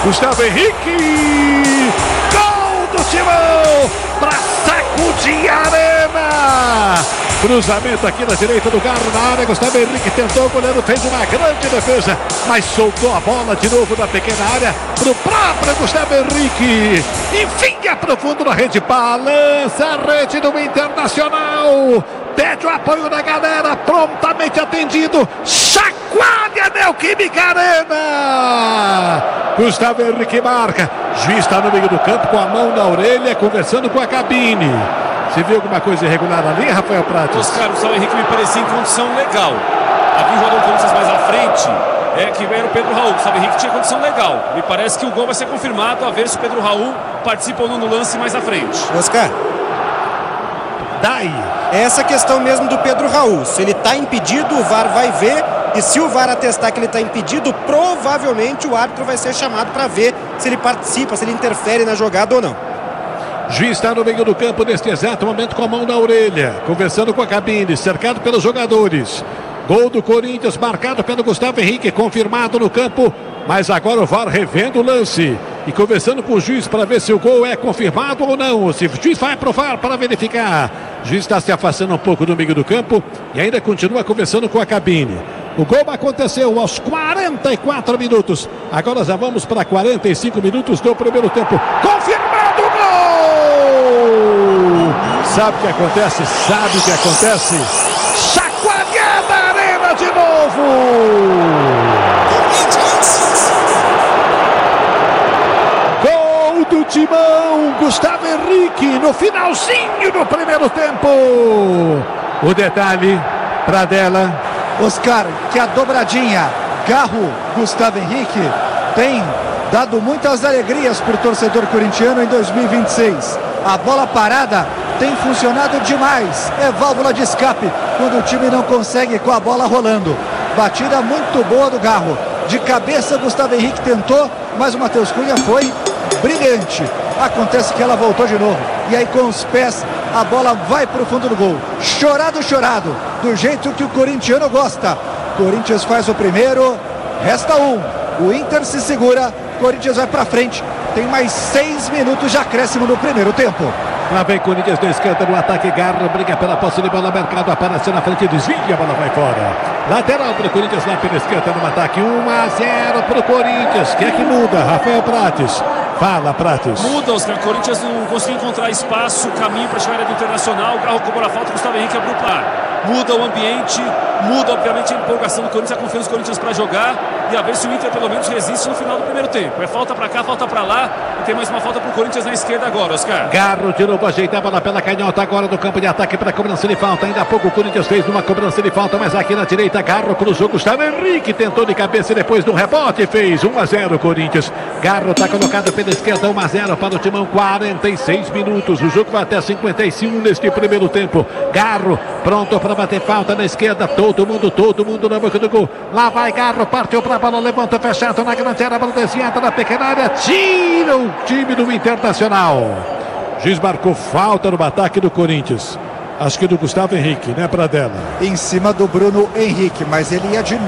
Gustavo Henrique, gol do Timão, para sacudir a arena. Cruzamento aqui na direita do Garro na área. Gustavo Henrique tentou, o goleiro fez uma grande defesa, mas soltou a bola de novo da pequena área para o próprio Gustavo Henrique. Enfim, aprofunda na rede, balança a rede do Internacional. Pede o apoio da galera, prontamente atendido. Chacoalha a Neoquímica Arena. Gustavo Henrique marca. Juiz está no meio do campo com a mão na orelha, conversando com a cabine. Você viu alguma coisa irregular ali, Rafael Prates? Oscar, o Gustavo Henrique me parecia em condição legal. Havia um jogador do Corinthians mais à frente, que era o Pedro Raul. O Gustavo Henrique tinha condição legal. Me parece que o gol vai ser confirmado, a ver se o Pedro Raul participa ou não no lance mais à frente. Oscar, daí essa questão mesmo do Pedro Raul. Se ele está impedido, o VAR vai ver. E se o VAR atestar que ele está impedido, provavelmente o árbitro vai ser chamado para ver se ele participa, se ele interfere na jogada ou não. Juiz está no meio do campo neste exato momento com a mão na orelha, conversando com a cabine, cercado pelos jogadores. Gol do Corinthians, marcado pelo Gustavo Henrique, confirmado no campo. Mas agora o VAR revendo o lance e conversando com o juiz para ver se o gol é confirmado ou não. Se o juiz vai pro VAR para verificar. O juiz está se afastando um pouco do meio do campo e ainda continua conversando com a cabine. O gol aconteceu aos 44 minutos. Agora já vamos para 45 minutos do primeiro tempo. Confirmado o gol! Sabe o que acontece? Sabe o que acontece? Chacoalhada a arena de novo! Gol do Timão, Gustavo Henrique, no finalzinho do primeiro tempo. O detalhe para dela. Oscar, que a dobradinha Garro, Gustavo Henrique tem dado muitas alegrias para o torcedor corintiano em 2026. A bola parada tem funcionado demais. É válvula de escape quando o time não consegue com a bola rolando. Batida muito boa do Garro. De cabeça, Gustavo Henrique tentou, mas o Matheus Cunha foi brilhante. Acontece que ela voltou de novo. E aí com os pés a bola vai para o fundo do gol. Chorado, chorado. Do jeito que o corintiano gosta. Corinthians faz o primeiro. Resta um. O Inter se segura. Corinthians vai para frente. Tem mais 6 minutos de acréscimo no primeiro tempo. Lá vem Corinthians na esquerda no ataque. Garro briga pela posse de bola. Mercado apareceu na frente. Desvia, a bola vai fora. Lateral para o Corinthians lá pela esquerda no ataque. 1-0 para o Corinthians. O que é que muda? Rafael Prates. Fala, Prates. Muda, Oscar. O Corinthians não conseguiu encontrar espaço, caminho para a chegada do Internacional. O Garro cobrou a falta, o Gustavo Henrique abriu o par. Muda o ambiente, muda obviamente a empolgação do Corinthians, a confiança do Corinthians para jogar e a ver se o Inter pelo menos resiste no final do primeiro tempo. É falta para cá, falta para lá e tem mais uma falta para o Corinthians na esquerda agora, Oscar. Garro de novo ajeitava na pela canhota agora do campo de ataque para a cobrança de falta. Ainda há pouco o Corinthians fez uma cobrança de falta, mas aqui na direita Garro cruzou. Gustavo Henrique tentou de cabeça e depois do rebote fez 1-0 Corinthians. Garro está colocado pela esquerda, 1-0 para o Timão, 46 minutos. O jogo vai até 55 neste primeiro tempo. Garro pronto para bater falta na esquerda. Todo mundo na boca do gol. Lá vai Garro, partiu para a bola, levanta fechado na grande área, bola desviada na pequena área. Tira o time do Internacional. Juiz marcou falta no ataque do Corinthians. Acho que do Gustavo Henrique, né, Pradella? Em cima do Bruno Henrique, mas ele ia de